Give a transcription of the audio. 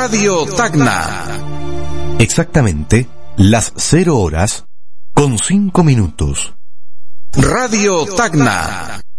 Radio Tacna. Exactamente las 0 horas con 5 minutos. Radio Tacna.